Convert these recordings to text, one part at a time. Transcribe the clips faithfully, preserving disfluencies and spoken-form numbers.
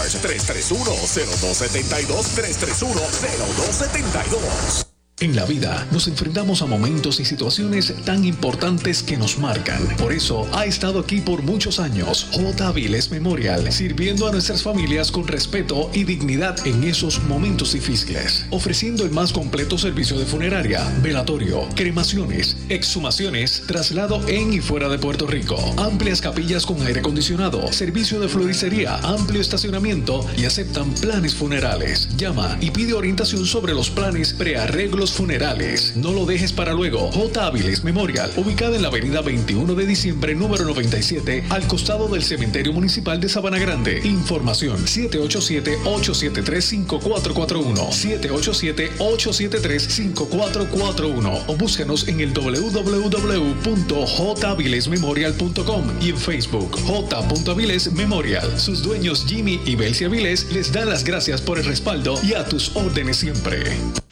Cash, tres tres uno, cero dos siete dos, tres tres uno, cero dos siete dos. En la vida nos enfrentamos a momentos y situaciones tan importantes que nos marcan. Por eso ha estado aquí por muchos años J. Avilés Memorial, sirviendo a nuestras familias con respeto y dignidad en esos momentos difíciles, ofreciendo el más completo servicio de funeraria, velatorio, cremaciones, exhumaciones, traslado en y fuera de Puerto Rico, amplias capillas con aire acondicionado, servicio de floristería, amplio estacionamiento y aceptan planes funerales. Llama y pide orientación sobre los planes prearreglos funerales. No lo dejes para luego. J. Avilés Memorial, ubicada en la avenida veintiuno de diciembre, número noventa y siete, al costado del Cementerio Municipal de Sabana Grande. Información siete ocho siete, ocho siete tres, cinco cuatro cuatro uno, siete ocho siete, ocho siete tres, cinco cuatro cuatro uno o búscanos en el doble u doble u doble u punto j avilés memorial punto com y en Facebook J. Avilés Memorial. Sus dueños Jimmy y Belsi Avilés les dan las gracias por el respaldo y a tus órdenes siempre.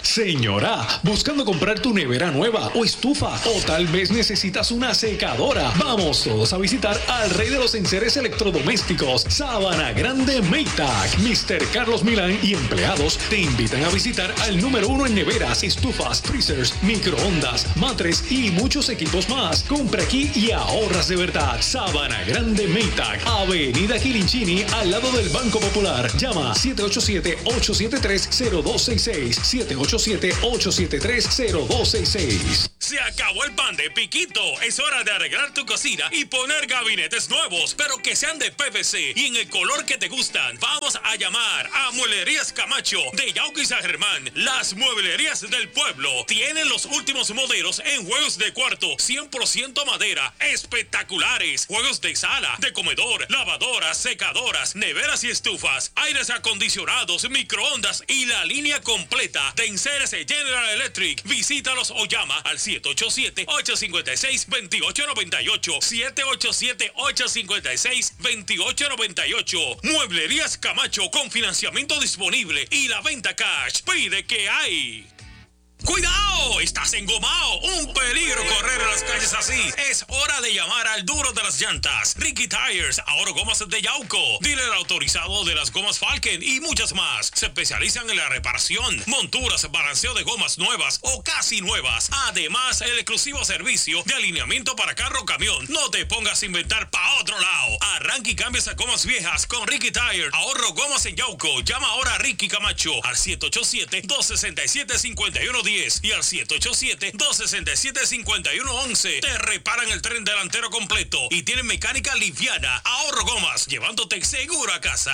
Señora, ¿buscando comprar tu nevera nueva o estufa? ¿O tal vez necesitas una secadora? Vamos todos a visitar al rey de los enseres electrodomésticos, Sabana Grande Maytag. mister Carlos Milán y empleados te invitan a visitar al número uno en neveras, estufas, freezers, microondas, matres y muchos equipos más. Compra aquí y ahorras de verdad. Sabana Grande Maytag, Avenida Quilinchini, al lado del Banco Popular. Llama siete ocho siete, ocho siete tres, cero dos seis seis, siete ocho siete, ocho siete tres, cero dos seis seis. Se acabó el pan de piquito. Es hora de arreglar tu cocina y poner gabinetes nuevos, pero que sean de P V C y en el color que te gustan. Vamos a llamar a Mueblerías Camacho de Yauco y San Germán. Las mueblerías del pueblo tienen los últimos modelos en juegos de cuarto, cien por ciento madera, espectaculares. Juegos de sala, de comedor, lavadoras, secadoras, neveras y estufas, aires acondicionados, microondas y la línea completa de enseres General Electric. Visítalos o llama al siete ocho siete, ocho cinco seis, dos ocho nueve ocho, siete ocho siete, ocho cinco seis, dos ocho nueve ocho. Mueblerías Camacho con financiamiento disponible y la venta cash. Pide que hay. ¡Cuidado! ¡Estás engomado! ¡Un peligro correr en las calles así! Es hora de llamar al duro de las llantas. Ricky Tires, ahora gomas de Yauco. Dealer autorizado de las gomas Falken y muchas más. Se especializan en la reparación, monturas, balanceo de gomas nuevas o casi nuevas. Además, el exclusivo servicio de alineamiento para carro o camión. No te pongas a inventar pa' otro lado. Arranca y cambia esas gomas viejas con Ricky Tires. Ahorro gomas en Yauco. Llama ahora a Ricky Camacho al siete ocho siete, dos seis siete, cinco uno uno cero y al siete ocho siete, dos seis siete, cinco uno uno uno. Te reparan el tren delantero completo y tienen mecánica liviana. Ahorro gomas, llevándote seguro a casa.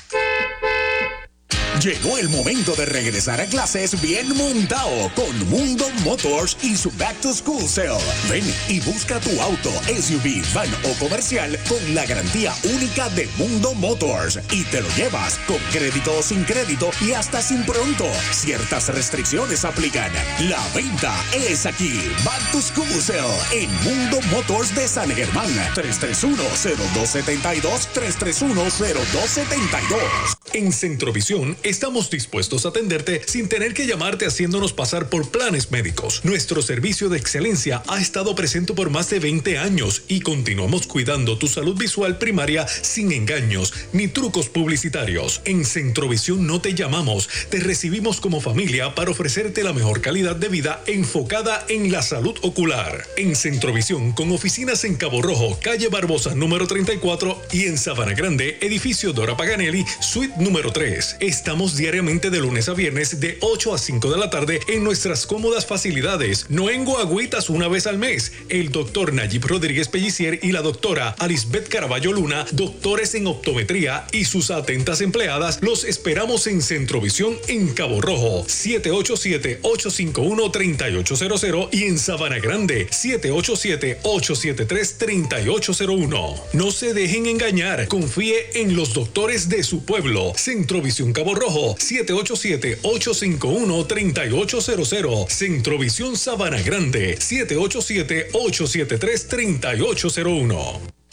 Llegó el momento de regresar a clases bien montado con Mundo Motors y su Back to School Sale. Ven y busca tu auto, S U V, van o comercial con la garantía única de Mundo Motors y te lo llevas con crédito o sin crédito y hasta sin pronto. Ciertas restricciones aplican. La venta es aquí. Back to School Sale en Mundo Motors de San Germán. tres tres uno, cero dos siete dos, tres tres uno, cero dos siete dos. En Centrovisión estamos dispuestos a atenderte sin tener que llamarte haciéndonos pasar por planes médicos. Nuestro servicio de excelencia ha estado presente por más de veinte años y continuamos cuidando tu salud visual primaria sin engaños ni trucos publicitarios. En Centrovisión no te llamamos, te recibimos como familia para ofrecerte la mejor calidad de vida enfocada en la salud ocular. En Centrovisión, con oficinas en Cabo Rojo, calle Barbosa número treinta y cuatro y en Sabana Grande, edificio Dora Paganelli, suite número tres. Estamos diariamente de lunes a viernes de ocho a cinco de la tarde en nuestras cómodas facilidades. No en guagüitas una vez al mes. El doctor Nayib Rodríguez Pellicier y la doctora Alisbeth Caraballo Luna, doctores en optometría y sus atentas empleadas, los esperamos en Centrovisión en Cabo Rojo, siete ocho siete, ocho cinco uno, tres ocho cero cero y en Sabana Grande, siete ocho siete, ocho siete tres, tres ocho cero uno. No se dejen engañar, confíe en los doctores de su pueblo. Centrovisión Cabo Rojo, siete ocho siete, ocho cinco uno, tres ocho cero cero. Centrovisión Sabana Grande, siete ocho siete, ocho siete tres, tres ocho cero uno.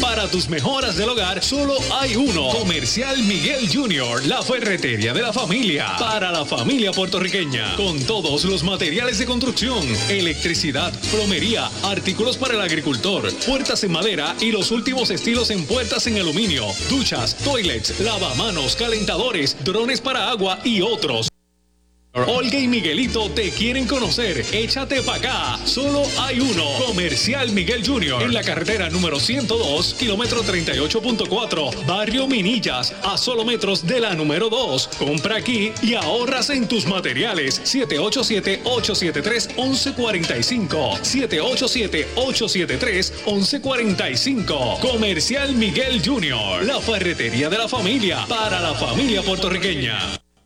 Para tus mejoras del hogar, solo hay uno. Comercial Miguel Junior, la ferretería de la familia. Para la familia puertorriqueña. Con todos los materiales de construcción, electricidad, plomería, artículos para el agricultor, puertas en madera y los últimos estilos en puertas en aluminio, duchas, toilets, lavamanos, calentadores, drones para agua y otros. Olga y Miguelito te quieren conocer. Échate pa' acá. Solo hay uno. Comercial Miguel Junior En la carretera número ciento dos, kilómetro treinta y ocho punto cuatro, Barrio Minillas, a solo metros de la número dos. Compra aquí y ahorras en tus materiales. siete ocho siete, ocho siete tres, once cuarenta y cinco. siete ocho siete, ocho siete tres, once cuarenta y cinco. Comercial Miguel Junior La ferretería de la familia. Para la familia puertorriqueña.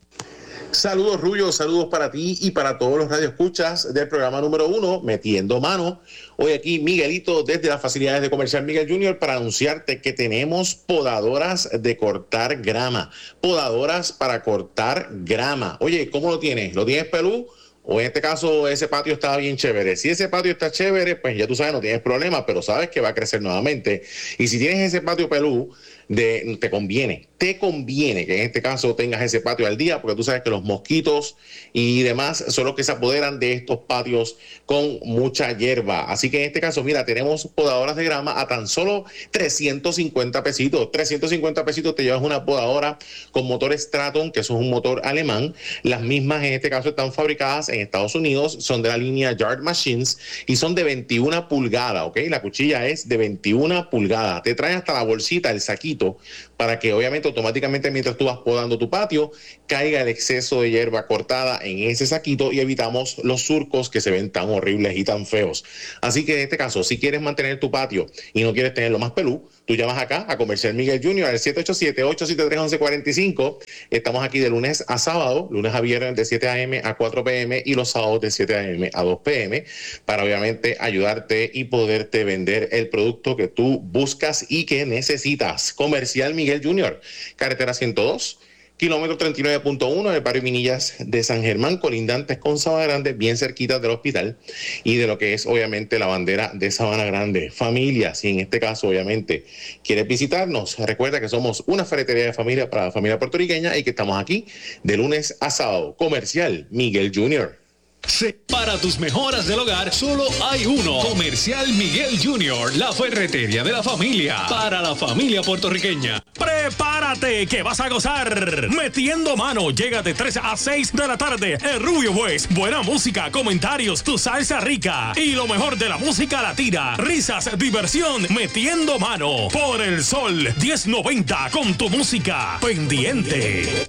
Saludos, Rubio, saludos para ti y para todos los radioescuchas del programa número uno, Metiendo Mano. Hoy aquí Miguelito desde las facilidades de Comercial Miguel Junior para anunciarte que tenemos podadoras de cortar grama, podadoras para cortar grama. Oye, ¿cómo lo tienes? ¿Lo tienes pelú? O en este caso ese patio está bien chévere. Si ese patio está chévere, pues ya tú sabes, no tienes problema, pero sabes que va a crecer nuevamente. Y si tienes ese patio pelú, de, te conviene, te conviene que en este caso tengas ese patio al día, porque tú sabes que los mosquitos y demás son los que se apoderan de estos patios con mucha hierba. Así que en este caso, mira, tenemos podadoras de grama a tan solo trescientos cincuenta pesitos. trescientos cincuenta pesitos te llevas una podadora con motor Straton, que eso es un motor alemán. Las mismas en este caso están fabricadas en Estados Unidos, son de la línea Yard Machines y son de veintiuna pulgadas, ¿ok? La cuchilla es de veintiuna pulgadas. Te trae hasta la bolsita, el saquito, para que obviamente automáticamente mientras tú vas podando tu patio caiga el exceso de hierba cortada en ese saquito y evitamos los surcos que se ven tan horribles y tan feos. Así que en este caso, si quieres mantener tu patio y no quieres tenerlo más pelú, tú llamas acá a Comercial Miguel Junior al siete ocho siete, ocho siete tres, once cuarenta y cinco. Estamos aquí de lunes a sábado, lunes a viernes de siete a.m. a cuatro p.m. y los sábados de siete a.m. a dos p.m. para obviamente ayudarte y poderte vender el producto que tú buscas y que necesitas. Comercial Miguel Junior, carretera ciento dos, kilómetro treinta y nueve punto uno, en el barrio Minillas de San Germán, colindantes con Sabana Grande, bien cerquita del hospital y de lo que es obviamente la bandera de Sabana Grande. Familia, si en este caso obviamente quieres visitarnos, recuerda que somos una ferretería de familia para la familia puertorriqueña y que estamos aquí de lunes a sábado. Comercial Miguel Junior Sí. Para tus mejoras del hogar, solo hay uno. Comercial Miguel Junior La ferretería de la familia. Para la familia puertorriqueña. Prepárate que vas a gozar. Metiendo Mano llega de tres a seis de la tarde. El Rubio West. Buena música, comentarios, tu salsa rica y lo mejor de la música latina. Risas, diversión. Metiendo Mano por el Sol diez noventa con tu música pendiente.